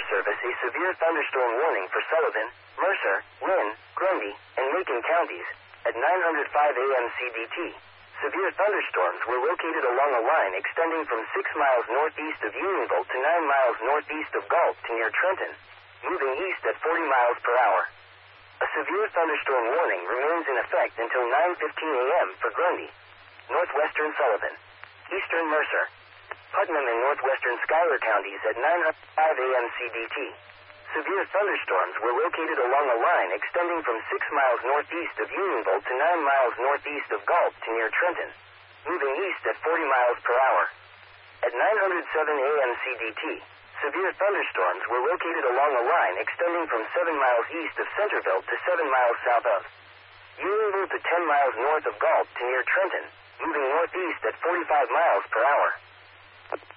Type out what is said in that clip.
Service a severe thunderstorm warning for Sullivan, Mercer, Lynn, Grundy, and Macon counties at 9:05 a.m. CDT. Severe thunderstorms were located along a line extending from 6 miles northeast of Unionville to 9 miles northeast of Galt to near Trenton, moving east at 40 miles per hour. A severe thunderstorm warning remains in effect until 9:15 a.m. for Grundy, northwestern Sullivan, eastern Mercer, Putnam, and northwestern Schuyler counties at 9:05 a.m. CDT. Severe thunderstorms were located along a line extending from 6 miles northeast of Unionville to 9 miles northeast of Galt to near Trenton, moving east at 40 miles per hour. At 9:07 a.m. CDT, severe thunderstorms were located along a line extending from 7 miles east of Centerville to 7 miles south of Unionville to 10 miles north of Galt to near Trenton, moving northeast at 45 miles per hour.